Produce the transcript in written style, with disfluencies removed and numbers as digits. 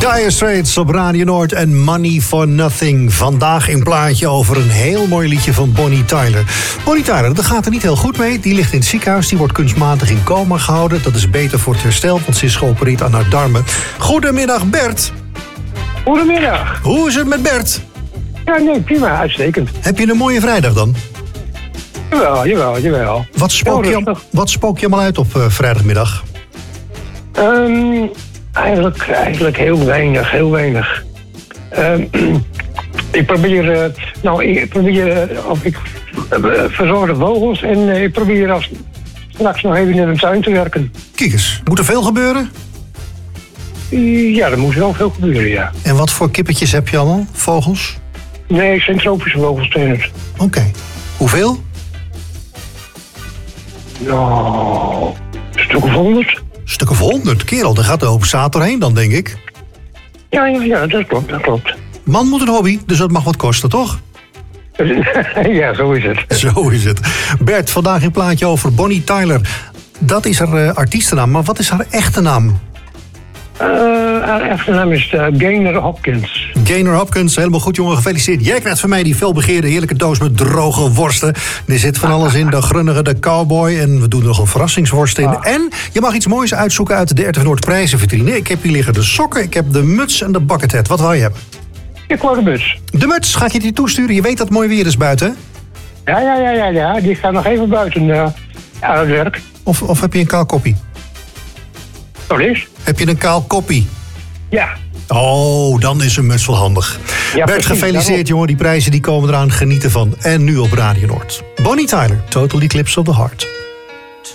Dire Straits op Radio Noord en Money for Nothing. Vandaag een plaatje over een heel mooi liedje van Bonnie Tyler. Bonnie Tyler, dat gaat er niet heel goed mee. Die ligt in het ziekenhuis, die wordt kunstmatig in coma gehouden. Dat is beter voor het herstel, want ze is geopereerd aan haar darmen. Goedemiddag Bert. Goedemiddag. Hoe is het met Bert? Ja, nee, prima, uitstekend. Heb je een mooie vrijdag dan? Jawel. Wat spook je allemaal uit op vrijdagmiddag? Eigenlijk heel weinig. Ik verzorg de vogels en ik probeer straks nog even in de tuin te werken. Kijk eens, moet er veel gebeuren? Ja, er moet wel veel gebeuren, ja. En wat voor kippetjes heb je allemaal? Vogels? Nee, het zijn tropische vogels zijn het. Oké. Hoeveel? Nou, een stuk of 100. Stuk of 100, kerel. Daar gaat de hoop zaad doorheen dan, denk ik. Ja, dat klopt. Man moet een hobby, dus dat mag wat kosten, toch? Ja, zo is het. Zo is het. Bert, vandaag een plaatje over Bonnie Tyler. Dat is haar artiestennaam, maar wat is haar echte naam? Haar echte naam is Gaynor Hopkins. Gaynor Hopkins, helemaal goed jongen, gefeliciteerd. Jij krijgt van mij die felbegeerde heerlijke doos met droge worsten. Er zit van alles in, de grunnige, de cowboy en we doen er nog een verrassingsworst in. En je mag iets moois uitzoeken uit de RTV Noord prijzenvitrine. Ik heb hier liggen de sokken, ik heb de muts en de buckethead. Wat wil je hebben? Ik wou de muts. De muts, ga ik je die toesturen? Je weet dat het mooi weer is buiten, hè? Ja, die gaat nog even buiten aan het werk. Of heb je een kaal koppie? Sorry? Heb je een kaal koppie? Ja. Oh, dan is een muts wel handig. Ja, Bert, gefeliciteerd jongen. Die prijzen die komen eraan. Genieten van. En nu op Radio Noord. Bonnie Tyler, Total Eclipse of the Heart.